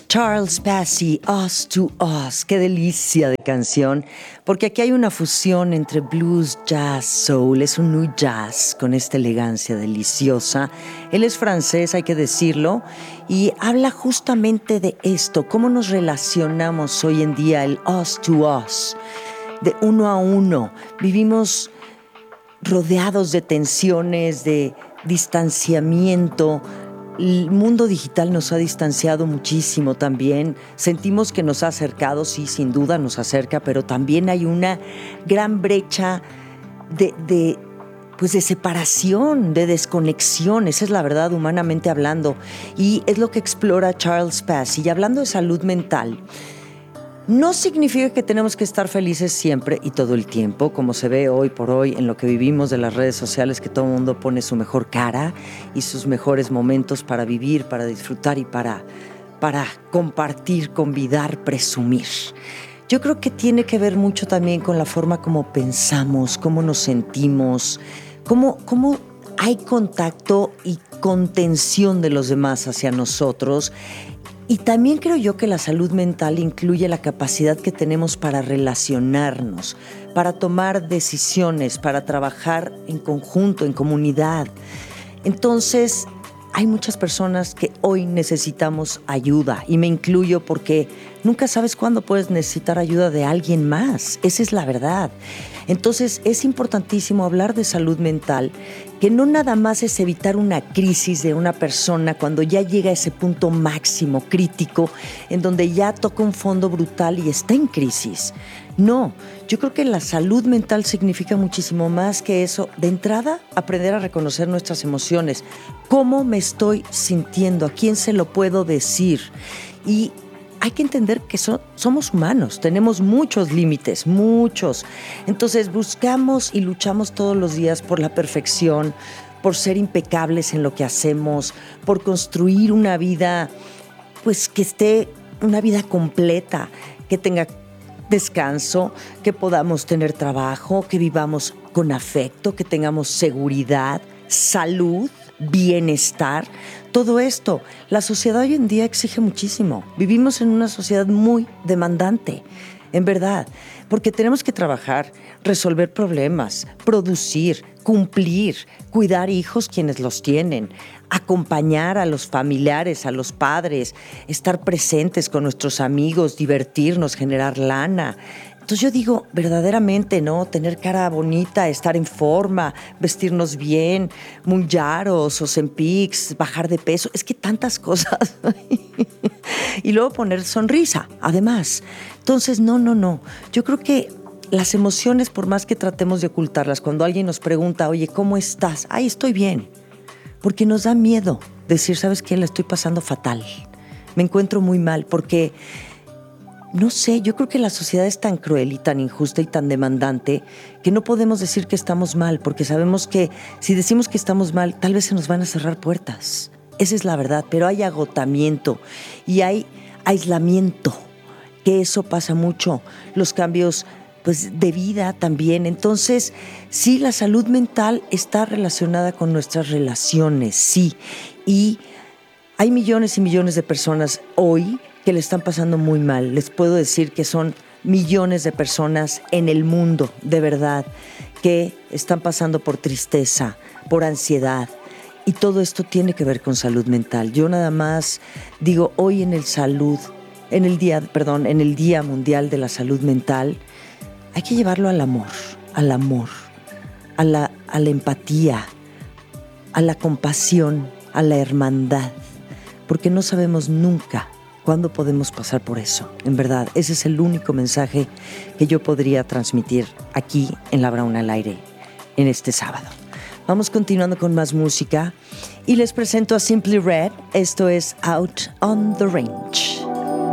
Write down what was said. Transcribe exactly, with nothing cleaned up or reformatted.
Charles Passy, Us to Us. Qué delicia de canción, porque aquí hay una fusión entre blues, jazz, soul. Es un new jazz con esta elegancia deliciosa. Él es francés, hay que decirlo, y habla justamente de esto, cómo nos relacionamos hoy en día, el us to us, de uno a uno. Vivimos rodeados de tensiones, de distanciamiento. El mundo digital nos ha distanciado muchísimo también. Sentimos que nos ha acercado, sí, sin duda nos acerca, pero también hay una gran brecha de, de, pues de separación, de desconexión. Esa es la verdad, humanamente hablando. Y es lo que explora Charles Passy. Y hablando de salud mental, no significa que tenemos que estar felices siempre y todo el tiempo, como se ve hoy por hoy en lo que vivimos de las redes sociales, que todo el mundo pone su mejor cara y sus mejores momentos para vivir, para disfrutar y para, para compartir, convidar, presumir. Yo creo que tiene que ver mucho también con la forma como pensamos, cómo nos sentimos, cómo, cómo hay contacto y contención de los demás hacia nosotros. Y también creo yo que la salud mental incluye la capacidad que tenemos para relacionarnos, para tomar decisiones, para trabajar en conjunto, en comunidad. Entonces, hay muchas personas que hoy necesitamos ayuda, y me incluyo porque nunca sabes cuándo puedes necesitar ayuda de alguien más. Esa es la verdad. Entonces, es importantísimo hablar de salud mental, que no nada más es evitar una crisis de una persona cuando ya llega a ese punto máximo, crítico, en donde ya toca un fondo brutal y está en crisis. No, yo creo que la salud mental significa muchísimo más que eso. De entrada, aprender a reconocer nuestras emociones. ¿Cómo me estoy sintiendo? ¿A quién se lo puedo decir? Y hay que entender que so, somos humanos, tenemos muchos límites, muchos. Entonces buscamos y luchamos todos los días por la perfección, por ser impecables en lo que hacemos, por construir una vida, pues que esté, una vida completa, que tenga descanso, que podamos tener trabajo, que vivamos con afecto, que tengamos seguridad, salud, bienestar. Todo esto, la sociedad hoy en día exige muchísimo. Vivimos en una sociedad muy demandante, en verdad, porque tenemos que trabajar, resolver problemas, producir, cumplir, cuidar hijos quienes los tienen, acompañar a los familiares, a los padres, estar presentes con nuestros amigos, divertirnos, generar lana. Entonces yo digo, verdaderamente, ¿no? Tener cara bonita, estar en forma, vestirnos bien, Mounjaros, Ozempics, bajar de peso. Es que tantas cosas. Y luego poner sonrisa, además. Entonces, no, no, no. Yo creo que las emociones, por más que tratemos de ocultarlas, cuando alguien nos pregunta, oye, ¿cómo estás? Ay, estoy bien. Porque nos da miedo decir, ¿sabes qué? La estoy pasando fatal. Me encuentro muy mal, porque no sé, yo creo que la sociedad es tan cruel y tan injusta y tan demandante que no podemos decir que estamos mal, porque sabemos que si decimos que estamos mal, tal vez se nos van a cerrar puertas. Esa es la verdad, pero hay agotamiento y hay aislamiento, que eso pasa mucho, los cambios pues, de vida también. Entonces, sí, la salud mental está relacionada con nuestras relaciones, sí, y hay millones y millones de personas hoy que le están pasando muy mal. Les puedo decir que son millones de personas en el mundo, de verdad, que están pasando por tristeza, por ansiedad, y todo esto tiene que ver con salud mental. Yo nada más digo, hoy en el salud, en el día, perdón, en el Día Mundial de la Salud Mental, hay que llevarlo al amor, al amor, a la, a la empatía, a la compasión, a la hermandad, porque no sabemos nunca ¿cuándo podemos pasar por eso? En verdad, ese es el único mensaje que yo podría transmitir aquí en La Brauna al Aire en este sábado. Vamos continuando con más música y les presento a Simply Red. Esto es Out on the Range.